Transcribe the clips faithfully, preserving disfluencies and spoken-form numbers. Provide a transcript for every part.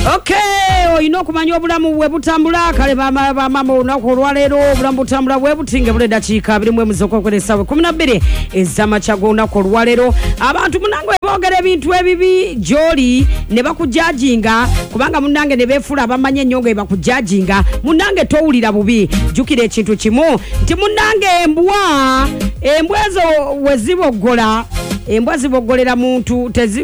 Okay, oyino kumanya obulamu bwe butambula kale bama bama onako olwaleero obulamu butambula bwe butinge bule dakiika abiri mu muzoko kwelesawe kumi na bbiri ezama chago onako olwaleero abantu munango ebogere ebintu ebibi joli ne bakujajinga kubanga munange ne befula abamanye ennyongo ebakujajinga munange towulira bubi jukira ekintu kimu nti munange embwa embwezo wezibogola embwa zibogolera muntu tezi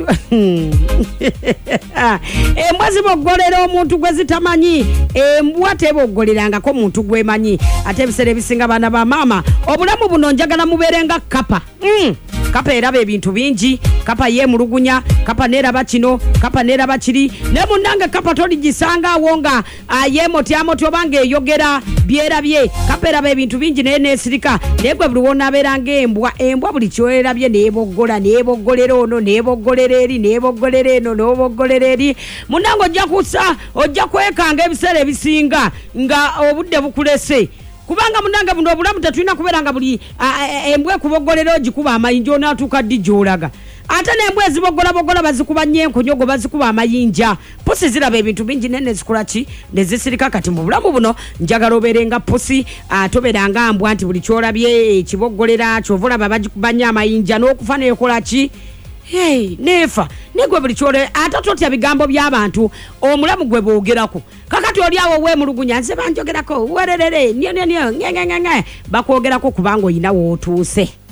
embwa zibogolera omuntu gwe zitamanyi embwa tebogolerangako muntu gwe manyi ate ebisere bisinga bana ba mama obulamu buno njagala muberenga kapa mm. Kapa eraba ebintu bingi kapa ye mulugunya kapa neraba kino kapa neraba kiri ne munange kapa toli gisanga awonga ayemo tyamo tyobange yogera byerabye kapa eraba ebintu bingi ne nesirika negwe buli wona beranga embwa embwa buli kyoerabye nebogola nebogolera ono nebogolera eri nebogolera eno nobogolera eri munange ojja kusa ojja kwekanga ebisere ebisinga nga obudde bukulese kubanga munange buno obulamu tatulina kuberanga buli embwe kubogolera ogikuba amayinja onatuuka ddi gyolaga ate n'embwe ezibogola bogola bazikuba nnyenko nyogo bazikuba amayinja pusi ziraba ebintu bingi nene zikola ki ne zisirika kati mu bulamu buno njagala obeerenga pusi toberanga mbwa nti buli kyolabye ekibogolera kyovulaba bagikuba nnyo amayinja n'okufa neekola ki hey nefa negwe buli kyole atatotya bigambo by'abantu omulamu gwe boogerako kakati oli awo we mulugunya nze banjogerako wererere nyo nyo nyo ngenge ngenge bakwogerako kubanga oyina wootuuse